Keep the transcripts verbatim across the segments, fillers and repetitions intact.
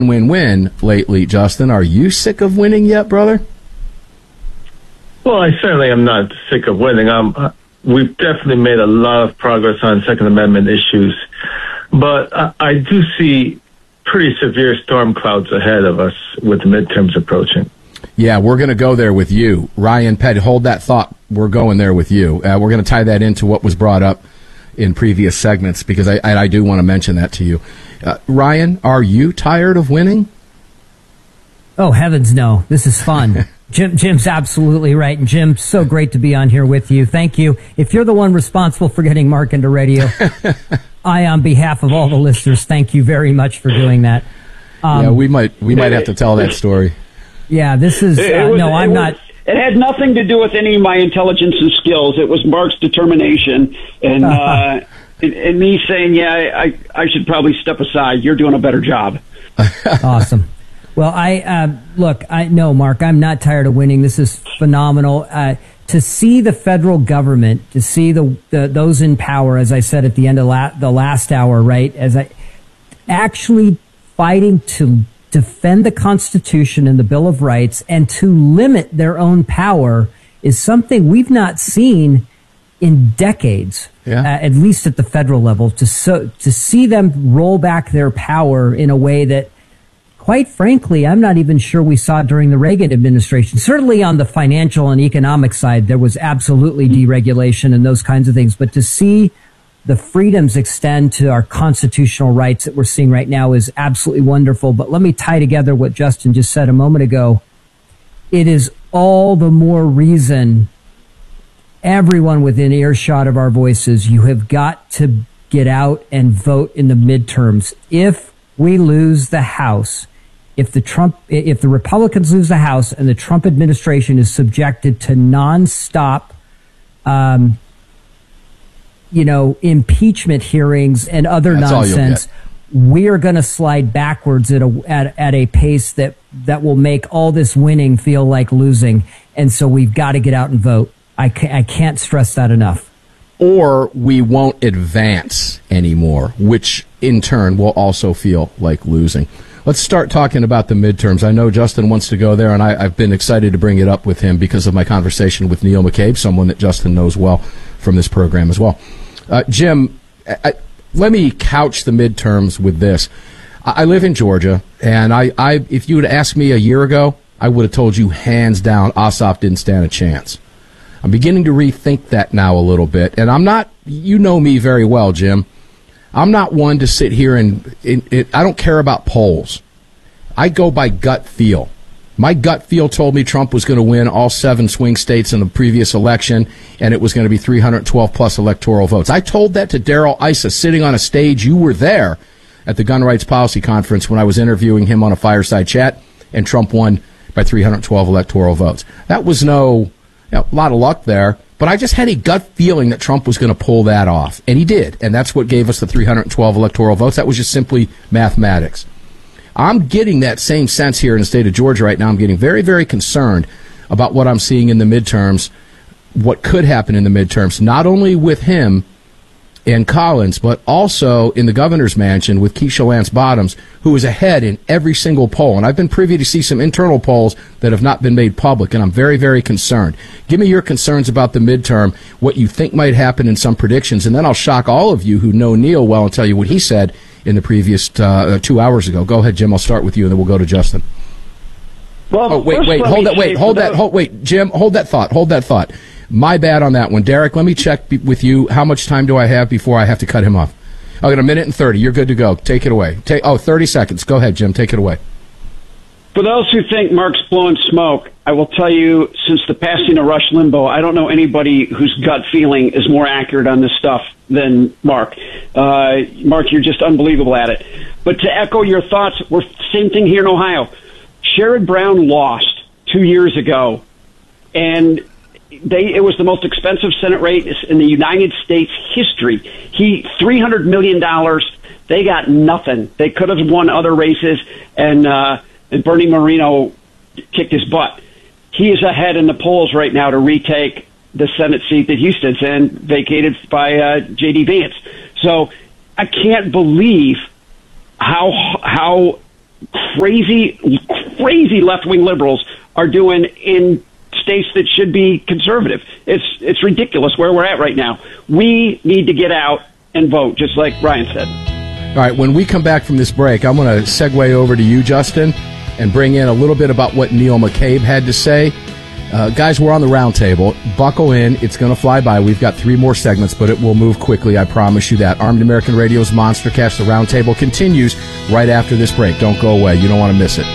win-win lately, Justin. Are you sick of winning yet, brother? Well, I certainly am not sick of winning. Um, uh, we've definitely made a lot of progress on Second Amendment issues, but I, I do see pretty severe storm clouds ahead of us with the midterms approaching. Yeah, we're going to go there with you. Ryan Petty, hold that thought. We're going there with you. Uh, we're going to tie that into what was brought up in previous segments, because I, I, I do want to mention that to you. Uh, Ryan, are you tired of winning? Oh, heavens no. This is fun. Jim, Jim's absolutely right. And Jim, so great to be on here with you. Thank you. If you're the one responsible for getting Mark into radio, I, on behalf of all the listeners, thank you very much for doing that. Um, yeah, we might we might have to tell that story. Yeah, this is, uh, was, no, I'm was, not. It had nothing to do with any of my intelligence and skills. It was Mark's determination and, uh, and, and me saying, yeah, I, I should probably step aside. You're doing a better job. Awesome. Well, I uh, look, I no, Mark, I'm not tired of winning. This is phenomenal. Uh, to see the federal government, to see the, the those in power, as I said at the end of la- the last hour, right, as I actually fighting to defend the Constitution and the Bill of Rights and to limit their own power is something we've not seen in decades, yeah. uh, at least at the federal level. To so to see them roll back their power in a way that, quite frankly, I'm not even sure we saw during the Reagan administration. Certainly on the financial and economic side, there was absolutely deregulation and those kinds of things. But to see the freedoms extend to our constitutional rights that we're seeing right now is absolutely wonderful. But let me tie together what Justin just said a moment ago. It is all the more reason, everyone within earshot of our voices, you have got to get out and vote in the midterms. If we lose the House, If the Trump, if the Republicans lose the House and the Trump administration is subjected to nonstop, um, you know, impeachment hearings and other That's nonsense, we are going to slide backwards at a at, at a pace that that will make all this winning feel like losing. And so we've got to get out and vote. I ca- I can't stress that enough. Or we won't advance anymore, which in turn will also feel like losing. Let's start talking about the midterms. I know Justin wants to go there, and I, I've been excited to bring it up with him because of my conversation with Neil McCabe, someone that Justin knows well from this program as well. Uh, Jim, I, let me couch the midterms with this. I, I live in Georgia, and I, I, if you had asked me a year ago, I would have told you hands down Ossoff didn't stand a chance. I'm beginning to rethink that now a little bit, and I'm not, you know me very well, Jim. I'm not one to sit here and, and, and I don't care about polls. I go by gut feel. My gut feel told me Trump was going to win all seven swing states in the previous election, and it was going to be three hundred twelve plus electoral votes. I told that to Darrell Issa sitting on a stage. You were there at the Gun Rights Policy Conference when I was interviewing him on a fireside chat, and Trump won by three hundred twelve electoral votes. That was no, you know, a lot of luck there. But I just had a gut feeling that Trump was going to pull that off. And he did. And that's what gave us the three hundred twelve electoral votes. That was just simply mathematics. I'm getting that same sense here in the state of Georgia right now. I'm getting very, very concerned about what I'm seeing in the midterms, what could happen in the midterms, not only with him and Collins, but also in the governor's mansion with Keisha Lance Bottoms, who is ahead in every single poll. And I've been privy to see some internal polls that have not been made public, and I'm very, very concerned. Give me your concerns about the midterm, what you think might happen in some predictions, and then I'll shock all of you who know Neil well and tell you what he said in the previous uh, two hours ago. Go ahead, Jim. I'll start with you, and then we'll go to Justin. Well, oh, wait, first wait, let hold me that, wait, say hold for that, those- hold, wait, Jim, hold that thought, hold that thought. My bad on that one. Derek, let me check be- with you. How much time do I have before I have to cut him off? I got a minute and thirty. You're good to go. Take it away. Take, oh, thirty seconds. Go ahead, Jim. Take it away. For those who think Mark's blowing smoke, I will tell you, since the passing of Rush Limbaugh, I don't know anybody whose gut feeling is more accurate on this stuff than Mark. Uh, Mark, you're just unbelievable at it. But to echo your thoughts, we're same thing here in Ohio. Sherrod Brown lost two years ago, and they it was the most expensive Senate race in the United States history. He three hundred million dollars. They got nothing. They could have won other races, and uh, and Bernie Moreno kicked his butt. He is ahead in the polls right now to retake the Senate seat that Houston's in, vacated by uh, J D Vance. So I can't believe how how crazy, crazy left-wing liberals are doing in states that should be conservative. It's it's ridiculous where we're at right now. We need to get out and vote, just like Ryan said. All right, when we come back from this break, I'm going to segue over to you, Justin, and bring in a little bit about what Neil McCabe had to say. Uh, guys, we're on the round table. Buckle in. It's going to fly by. We've got three more segments, but it will move quickly. I promise you that. Armed American Radio's Monster Cast, the round table, continues right after this break. Don't go away. You don't want to miss it.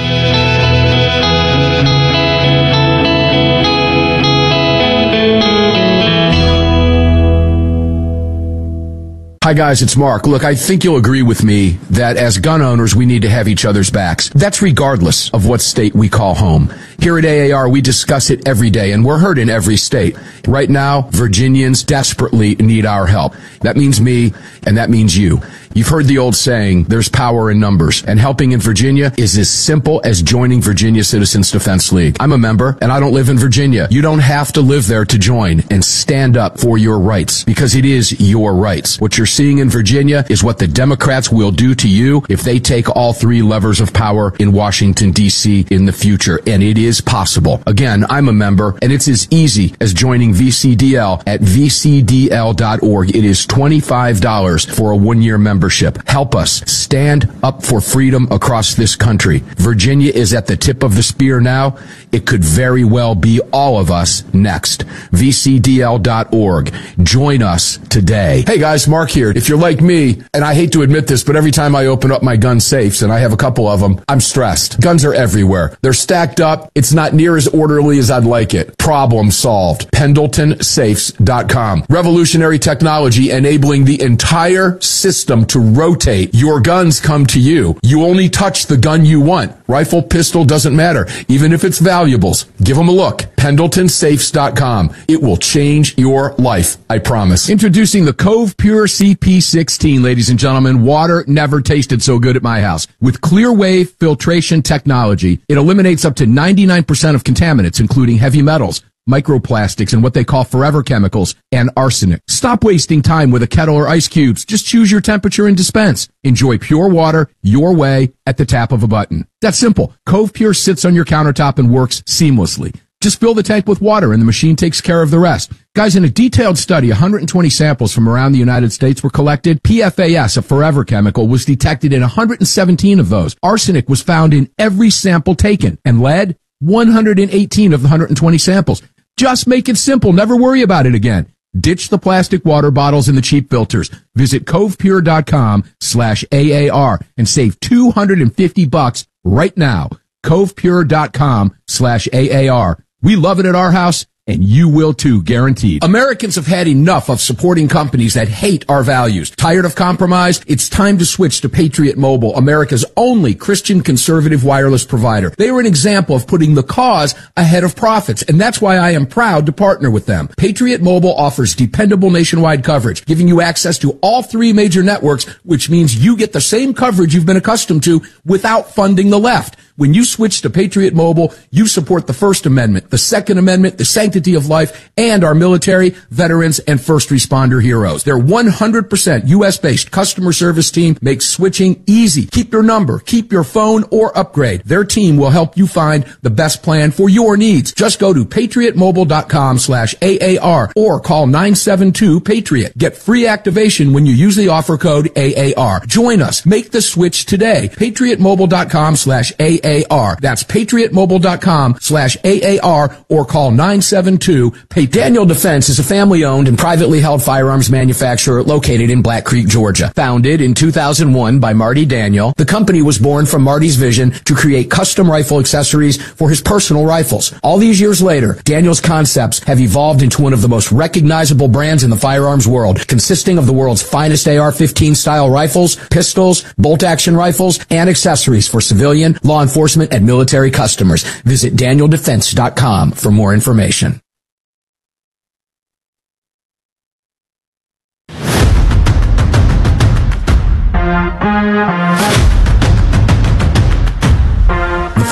Hi guys, it's Mark. Look, I think you'll agree with me that as gun owners, we need to have each other's backs. That's regardless of what state we call home. Here at A A R, we discuss it every day, and we're heard in every state. Right now, Virginians desperately need our help. That means me, and that means you. You've heard the old saying, there's power in numbers, and helping in Virginia is as simple as joining Virginia Citizens Defense League. I'm a member, and I don't live in Virginia. You don't have to live there to join and stand up for your rights, because it is your rights. What you're seeing in Virginia is what the Democrats will do to you if they take all three levers of power in Washington, D C in the future, and it is possible. Again, I'm a member, and it's as easy as joining V C D L at v c d l dot org. It is twenty-five dollars for a one-year membership. Help us stand up for freedom across this country. Virginia is at the tip of the spear now. It could very well be all of us next. v c d l dot org. Join us today. Hey guys, Mark here. If you're like me, and I hate to admit this, but every time I open up my gun safes, and I have a couple of them, I'm stressed. Guns are everywhere. They're stacked up. It's not near as orderly as I'd like it. Problem solved. Pendleton Safes dot com. Revolutionary technology enabling the entire system to rotate. Your guns come to you. You only touch the gun you want. Rifle, pistol, doesn't matter. Even if it's valuables. Give them a look. Pendleton Safes dot com. It will change your life. I promise. Introducing the Cove Pure C P sixteen, ladies and gentlemen. Water never tasted so good at my house. With clear wave filtration technology, it eliminates up to ninety-nine percent of contaminants, including heavy metals, microplastics, and what they call forever chemicals, and arsenic. Stop wasting time with a kettle or ice cubes. Just choose your temperature and dispense. Enjoy pure water your way at the tap of a button. That's simple. Cove Pure sits on your countertop and works seamlessly. Just fill the tank with water and the machine takes care of the rest. Guys, in a detailed study, one hundred twenty samples from around the United States were collected. P F A S, a forever chemical, was detected in one hundred seventeen of those. Arsenic was found in every sample taken. And lead, one hundred eighteen of the one hundred twenty samples. Just make it simple. Never worry about it again. Ditch the plastic water bottles and the cheap filters. Visit covepure.com slash AAR and save two hundred fifty bucks right now. covepure.com slash AAR. We love it at our house, and you will too, guaranteed. Americans have had enough of supporting companies that hate our values. Tired of compromise? It's time to switch to Patriot Mobile, America's only Christian conservative wireless provider. They are an example of putting the cause ahead of profits, and that's why I am proud to partner with them. Patriot Mobile offers dependable nationwide coverage, giving you access to all three major networks, which means you get the same coverage you've been accustomed to without funding the left. When you switch to Patriot Mobile, you support the First Amendment, the Second Amendment, the sanctity of life, and our military, veterans, and first responder heroes. Their one hundred percent U S-based customer service team makes switching easy. Keep your number, keep your phone, or upgrade. Their team will help you find the best plan for your needs. Just go to patriotmobile.com slash AAR or call nine seven two PATRIOT. Get free activation when you use the offer code A A R. Join us. Make the switch today. patriotmobile.com slash AAR. A A R. That's patriotmobile.com slash A A R or call nine seven two PATRIOT. Daniel Defense is a family-owned and privately held firearms manufacturer located in Black Creek, Georgia. Founded in two thousand one by Marty Daniel, the company was born from Marty's vision to create custom rifle accessories for his personal rifles. All these years later, Daniel's concepts have evolved into one of the most recognizable brands in the firearms world, consisting of the world's finest A R fifteen style rifles, pistols, bolt-action rifles, and accessories for civilian, law enforcement, enforcement and military customers. Visit daniel defense dot com for more information.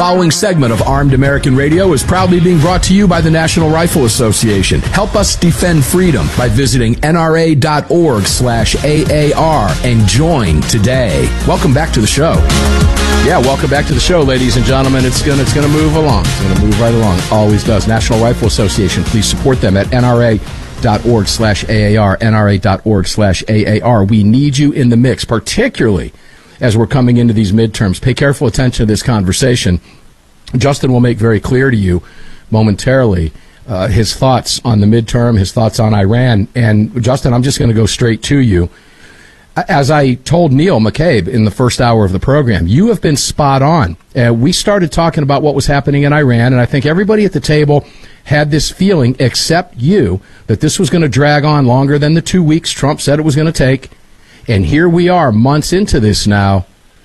following segment of Armed American Radio is proudly being brought to you by the National Rifle Association. Help us defend freedom by visiting N R A dot org slash A A R and join today. Welcome back to the show. Yeah, welcome back to the show, ladies and gentlemen. It's gonna it's gonna move along. It's gonna move right along. It always does. National Rifle Association. Please support them at N R A dot org slash A A R. N R A dot org slash A A R. We need you in the mix, particularly as we're coming into these midterms. Pay careful attention to this conversation. Justin will make very clear to you momentarily uh, his thoughts on the midterm, his thoughts on Iran. And, Justin, I'm just going to go straight to you. As I told Neil McCabe in the first hour of the program, you have been spot on. Uh, we started talking about what was happening in Iran, and I think everybody at the table had this feeling, except you, that this was going to drag on longer than the two weeks Trump said it was going to take. And here we are months into this now,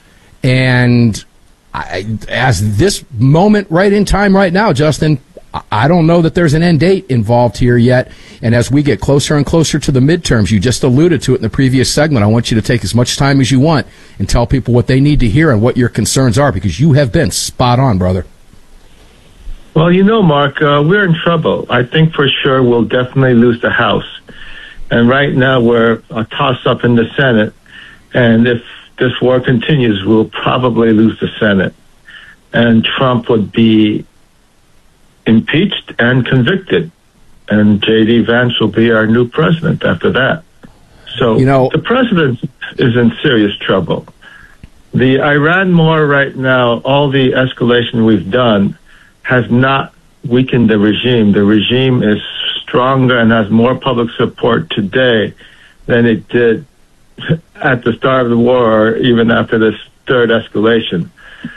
and I, as this moment right in time right now, Justin, I don't know that there's an end date involved here yet. And as we get closer and closer to the midterms, you just alluded to it in the previous segment, I want you to take as much time as you want and tell people what they need to hear and what your concerns are, because you have been spot on, brother. Well, you know, Mark, uh, we're in trouble. I think for sure we'll definitely lose the House. And right now we're a toss-up in the Senate. And if this war continues, we'll probably lose the Senate. And Trump would be impeached and convicted. And J D. Vance will be our new president after that. So you know, the president is in serious trouble. The Iran war right now, all the escalation we've done, has not weakened the regime. The regime is stronger and has more public support today than it did at the start of the war, or even after this third escalation.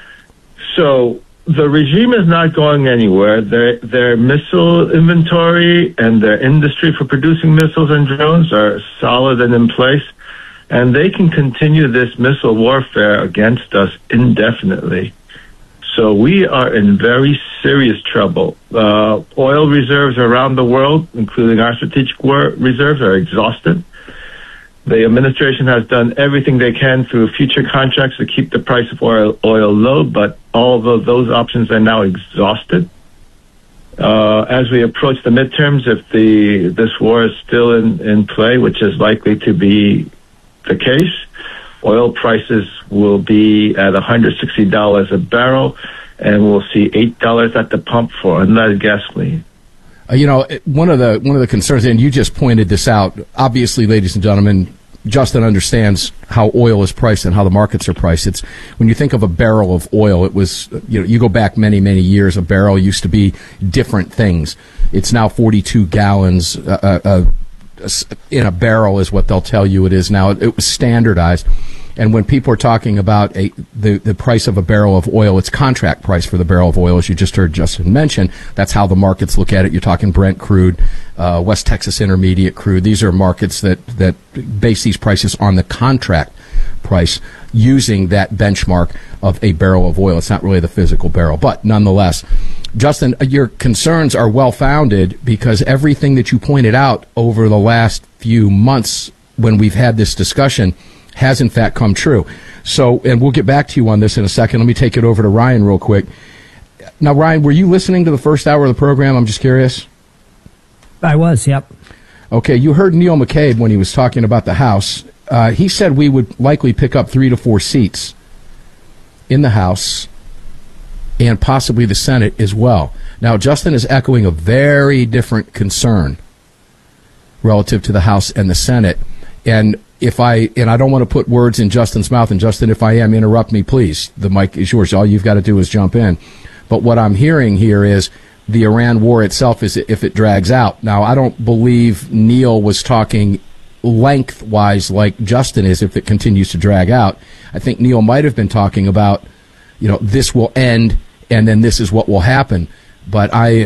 So the regime is not going anywhere. Their, their missile inventory and their industry for producing missiles and drones are solid and in place, and they can continue this missile warfare against us indefinitely. So we are in very serious trouble. Uh, oil reserves around the world, including our strategic war reserves, are exhausted. The administration has done everything they can through future contracts to keep the price of oil, oil low, but all of those options are now exhausted. Uh, as we approach the midterms, if the this war is still in, in play, which is likely to be the case, oil prices will be at one hundred sixty dollars a barrel, and we'll see eight dollars at the pump for unleaded gasoline. Uh, you know, one of the one of the concerns, and you just pointed this out, obviously, ladies and gentlemen, Justin understands how oil is priced and how the markets are priced. It's when you think of a barrel of oil, it was, you know, you go back many, many years, a barrel used to be different things. It's now forty-two gallons uh, uh, in a barrel is what they'll tell you it is now. It, it was standardized. And when people are talking about a, the, the price of a barrel of oil, it's contract price for the barrel of oil, as you just heard Justin mention. That's how the markets look at it. You're talking Brent crude, uh, West Texas Intermediate crude. These are markets that, that base these prices on the contract price using that benchmark of a barrel of oil. It's not really the physical barrel. But nonetheless, Justin, your concerns are well-founded because everything that you pointed out over the last few months when we've had this discussion has in fact come true. So, and we'll get back to you on this in a second. Let me take it over to Ryan real quick. Now, Ryan, were you listening to the first hour of the program? I'm just curious. I was, yep. Okay, you heard Neil McCabe when he was talking about the House. Uh, he said we would likely pick up three to four seats in the House and possibly the Senate as well. Now, Justin is echoing a very different concern relative to the House and the Senate. And if I, and I don't want to put words in Justin's mouth, and Justin, if I am, interrupt me, please. The mic is yours. All you've got to do is jump in. But what I'm hearing here is the Iran war itself, is if it drags out. Now, I don't believe Neil was talking lengthwise like Justin is if it continues to drag out. I think Neil might have been talking about, you know, this will end and then this is what will happen. But I,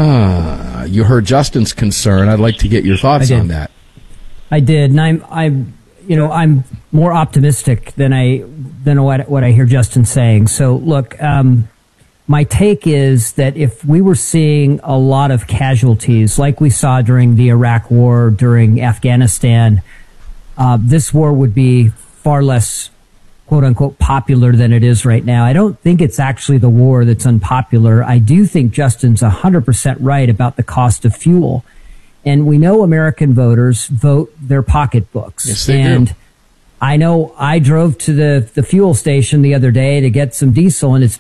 uh, you heard Justin's concern. I'd like to get your thoughts on that. I did, and I'm, I'm, you know, I'm more optimistic than I than what what I hear Justin saying. So, look, um, my take is that if we were seeing a lot of casualties, like we saw during the Iraq War, during Afghanistan, uh, this war would be far less quote unquote popular than it is right now. I don't think it's actually the war that's unpopular. I do think Justin's one hundred percent right about the cost of fuel. And we know American voters vote their pocketbooks. Yes, they and do. I know I drove to the, the fuel station the other day to get some diesel, and it's